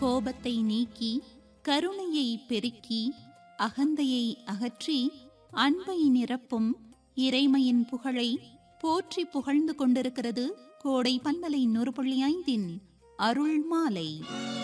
கோபத்தை நீக்கி கருணையை பெருக்கி அகந்தையை அகற்றி அன்பை நிரப்பும் இறைமையின் புகழை போற்றி புகழ்ந்து கொண்டிருக்கிறது கோடை பண்பலை 100.5 அருள் மாலை.